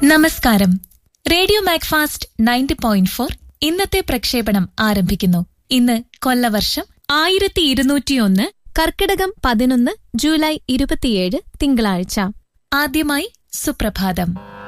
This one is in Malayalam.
നമസ്കാരം. റേഡിയോ മാക്ഫാസ്റ്റ് 90.4 ഇന്നത്തെ പ്രക്ഷേപണം ആരംഭിക്കുന്നു. ഇന്ന് കൊല്ലവർഷം 1201 കർക്കിടകം 11 ജൂലൈ 27 തിങ്കളാഴ്ച. ആദ്യമായി സുപ്രഭാതം.